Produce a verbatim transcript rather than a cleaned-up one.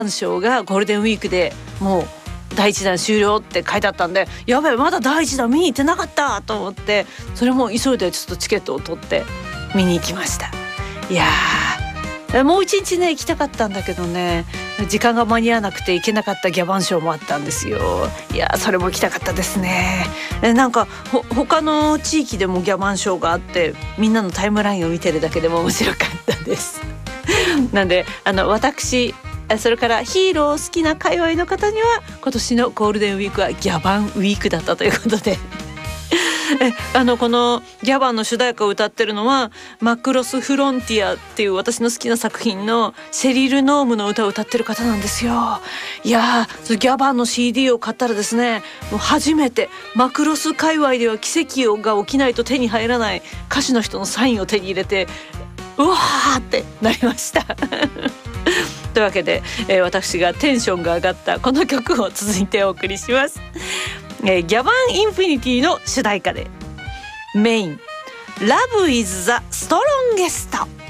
賞がゴールデンウィークでもうだいいちだん終了って書いてあったんで、やばいまだだいいちだん見に行ってなかったと思って、それも急いでちょっとチケットを取って見に行きました。いやーもう一日ね行きたかったんだけどね、時間が間に合わなくて行けなかったギャバン賞もあったんですよ。いやそれも行きたかったですね。なんかほ他の地域でもギャバン賞があって、みんなのタイムラインを見てるだけでも面白かったですなんであの私それからヒーロー好きな界隈の方には今年のゴールデンウィークはギャバンウィークだったということでえあのこのギャバンの主題歌を歌ってるのはマクロス・フロンティアっていう私の好きな作品のシェリル・ノームの歌を歌ってる方なんですよ。いやーギャバンの シーディー を買ったらですね、もう初めてマクロス界隈では奇跡が起きないと手に入らない歌手の人のサインを手に入れて、うわーってなりましたというわけで、えー、私がテンションが上がったこの曲を続いてお送りします。えー、ギャバンインフィニティの主題歌でメイン Love is the strongest